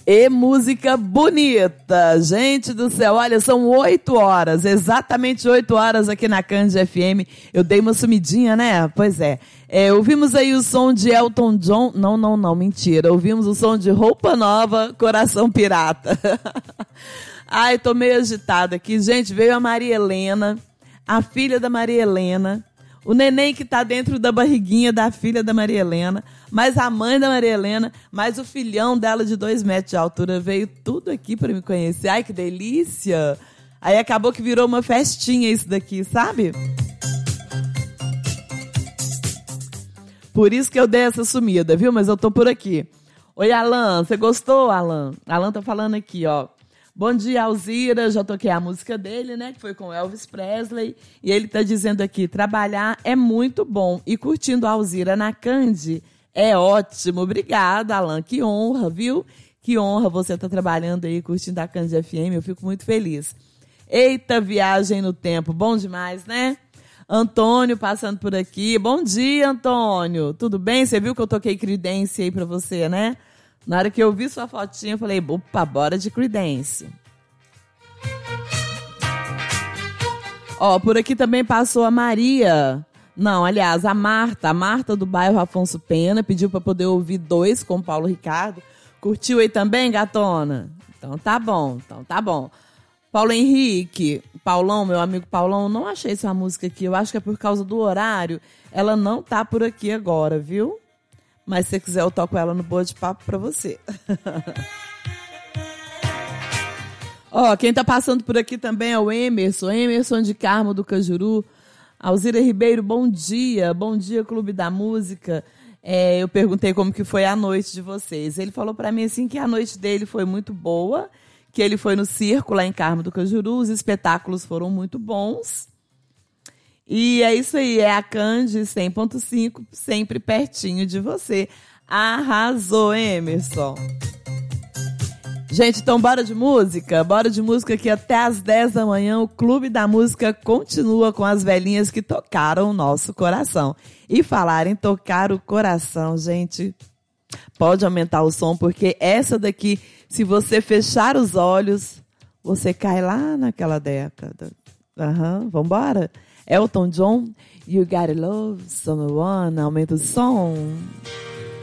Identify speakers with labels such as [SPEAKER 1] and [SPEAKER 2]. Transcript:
[SPEAKER 1] E música bonita, gente do céu, olha, são 8 horas, exatamente 8 horas aqui na Cândido FM. Eu dei uma sumidinha, né? Pois é. Ouvimos aí o som de Elton John, não, mentira. Ouvimos o som de Roupa Nova, Coração Pirata. Ai, tô meio agitada aqui. Gente, veio a Maria Helena, a filha da Maria Helena, o neném que tá dentro da barriguinha da filha da Maria Helena, mais a mãe da Maria Helena, mais o filhão dela de 2 metros de altura. Veio tudo aqui para me conhecer. Ai, que delícia! Aí acabou que virou uma festinha isso daqui, sabe? Por isso que eu dei essa sumida, viu? Mas eu tô por aqui. Oi, Alan, você gostou, Alan? Alan tá falando aqui, ó. Bom dia, Alzira. Já toquei a música dele, né? Que foi com Elvis Presley. E ele tá dizendo aqui, trabalhar é muito bom. E curtindo a Alzira na Cândido é ótimo. Obrigada, Alan. Que honra, viu? Que honra você tá trabalhando aí, curtindo a Cândido FM. Eu fico muito feliz. Eita, viagem no tempo. Bom demais, né? Antônio passando por aqui. Bom dia, Antônio. Tudo bem? Você viu que eu toquei Creedence aí pra você, né? Na hora que eu vi sua fotinha, eu falei, opa, bora de Creedence. Ó, por aqui também passou a Maria. Não, aliás, a Marta do bairro Afonso Pena, pediu para poder ouvir 2 com o Paulo Ricardo. Curtiu aí também, gatona? Então tá bom. Paulo Henrique, Paulão, meu amigo Paulão, não achei essa música aqui. Eu acho que é por causa do horário. Ela não tá por aqui agora, viu? Mas se você quiser, eu toco ela no Boa de Papo pra você. Ó, quem tá passando por aqui também é o Emerson de Carmo do Cajuru. Alzira Ribeiro, bom dia. Bom dia, Clube da Música. Eu perguntei como que foi a noite de vocês. Ele falou pra mim assim que a noite dele foi muito boa, que ele foi no circo lá em Carmo do Cajuru, os espetáculos foram muito bons. E é isso aí, é a Cândido 100.5, sempre pertinho de você. Arrasou, Emerson. Gente, então bora de música? Bora de música que até às 10 da manhã o Clube da Música continua com as velhinhas que tocaram o nosso coração. E falar em tocar o coração, gente, pode aumentar o som, porque essa daqui, se você fechar os olhos, você cai lá naquela década. Vambora? Elton John, You Gotta Love Someone, aumenta o som.